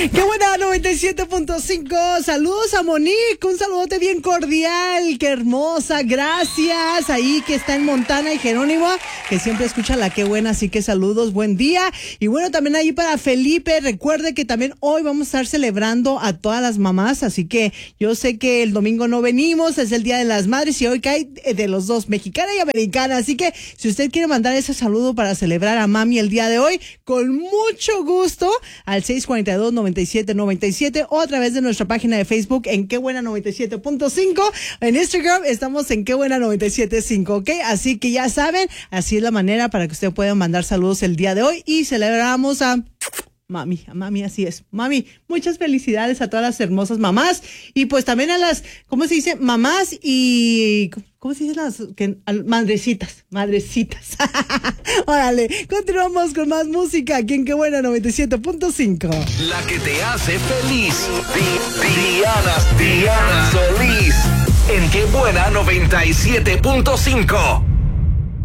Qué buena, 97.5. Saludos a Monique, un saludote bien cordial, qué hermosa, gracias. Ahí que está en Montana y Jerónimo, que siempre escucha la Qué Buena, así que saludos, buen día. Y bueno, también ahí para Felipe, recuerde que también hoy vamos a estar celebrando a todas las mamás, así que yo sé que el domingo no venimos, es el Día de las Madres y hoy cae de los dos, mexicana y americana, así que si usted quiere mandar ese saludo para celebrar a mami el día de hoy, con mucho gusto, al 642-9797 o a través de nuestra página de Facebook en Qué Buena 97.5. En Instagram estamos en Qué Buena 97.5, ¿ok? Así que ya saben, así es la manera para que usted pueda mandar saludos el día de hoy y celebramos a mami, así es. Mami, muchas felicidades a todas las hermosas mamás y pues también a las, ¿cómo se dice? Mamás y, ¿cómo se dice las? Madrecitas. Órale, continuamos con más música aquí en Qué Buena 97.5. La que te hace feliz. Diana Solís. En Qué Buena 97.5.